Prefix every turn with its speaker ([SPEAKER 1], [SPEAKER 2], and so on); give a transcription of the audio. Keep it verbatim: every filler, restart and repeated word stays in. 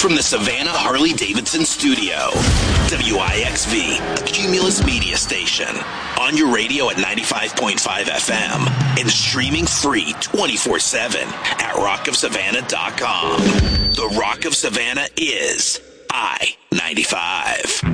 [SPEAKER 1] from the Savannah Harley-Davidson studio. W I X V, a Cumulus media station. On your radio at ninety-five point five F M and streaming free twenty-four seven at rock of savannah dot com. The Rock of Savannah is I ninety-five.